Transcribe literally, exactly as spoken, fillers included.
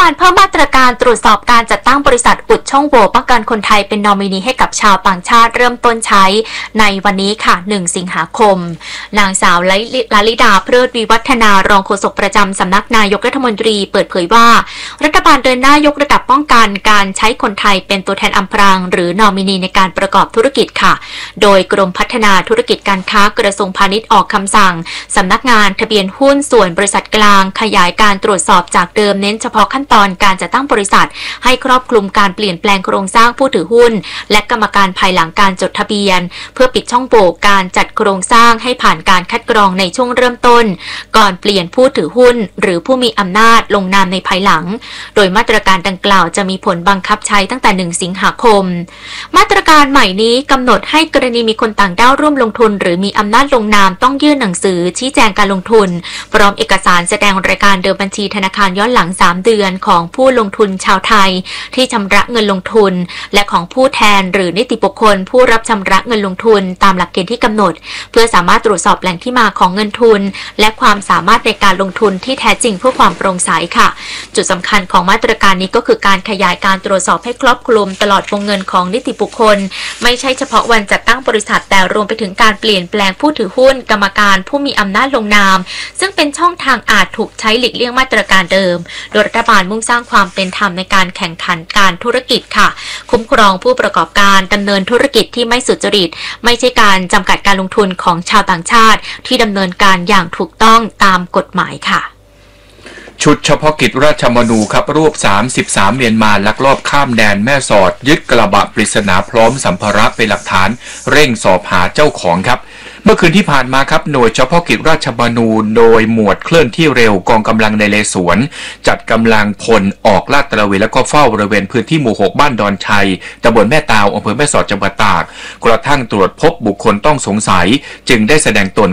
การเพิ่มมาตรการตรวจสอบการจัดตั้งบริษัทอุดช่องโหว่ป้องกันคนไทยเป็นนอมินีให้กับชาวต่างชาติเริ่มต้นใช้ในวันนี้ค่ะหนึ่งสิงหาคมนางสาวลลิดาเพลิดวิวัฒนารองโฆษกประจำสำนักนายกรัฐมนตรีเปิดเผยว่ารัฐบาลเดินหน้ายกระดับป้องกันการใช้คนไทยเป็นตัวแทนอำพรางหรือนอมินีในการประกอบธุรกิจค่ะโดยกรมพัฒนาธุรกิจการค้ากระทรวงพาณิชย์ออกคำสั่งสำนักงานทะเบียนหุ้นส่วนบริษัทกลางขยายการตรวจสอบจากเดิมเน้นเฉพาะขั้นตอนการจัดตั้งบริษัทให้ครอบคลุมการเปลี่ยนแปลงโครงสร้างผู้ถือหุ้นและกรรมการภายหลังการจดทะเบียนเพื่อปิดช่องโหว่การจัดโครงสร้างให้ผ่านการคัดกรองในช่วงเริ่มต้นก่อนเปลี่ยนผู้ถือหุ้นหรือผู้มีอำนาจลงนามในภายหลังโดยมาตรการดังกล่าวจะมีผลบังคับใช้ตั้งแต่หนึ่งสิงหาคมมาตรการใหม่นี้กำหนดให้กรณีมีคนต่างด้าวร่วมลงทุนหรือมีอำนาจลงนามต้องยื่นหนังสือชี้แจงการลงทุนพร้อมเอกสารแสดงรายการเดิมบัญชีธนาคารย้อนหลังสามเดือนของผู้ลงทุนชาวไทยที่ชำระเงินลงทุนและของผู้แทนหรือนิติบุคคลผู้รับชำระเงินลงทุนตามหลักเกณฑ์ที่กำหนดเพื่อสามารถตรวจสอบแหล่งที่มาของเงินทุนและความสามารถในการลงทุนที่แท้จริงเพื่อความโปร่งใสค่ะจุดสำคัญของมาตรการนี้ก็คือการขยายการตรวจสอบให้ครอบคลุมตลอดวงเงินของนิติบุคคลไม่ใช่เฉพาะวันจัดตั้งบริษัทแต่รวมไปถึงการเปลี่ยนแปลงผู้ถือหุ้นกรรมการผู้มีอำนาจลงนามซึ่งเป็นช่องทางอาจถูกใช้หลีกเลี่ยงมาตรการเดิมโดยรัฐบาลมุ่งสร้างความเป็นธรรมในการแข่งขันการธุรกิจค่ะคุ้มครองผู้ประกอบการดำเนินธุรกิจที่ไม่สุจริตไม่ใช่การจำกัดการลงทุนของชาวต่างชาติที่ดำเนินการอย่างถูกต้องตามกฎหมายค่ะชุดเฉพาะกิจราชมนูครับรวบสามสิบสามเมียนมาลักลอบข้ามแดนแม่สอดยึดกระบะปริศนาพร้อมสัมภาระเป็นหลักฐานเร่งสอบหาเจ้าของครับเมื่อคืนที่ผ่านมาครับหน่วยเฉพาะกิจราชมนูโดยหมวดเคลื่อนที่เร็วกองกำลังในเลสวนจัดกำลังพลออกลาดตระเวนและก็เฝ้าบริเวณพื้นที่หมู่หกบ้านดอนชัยตำบลแม่ตาวอำเภอแม่สอดจังหวัดตากกระทั่งตรวจพบบุคคลต้องสงสัยจึงได้แสดงตน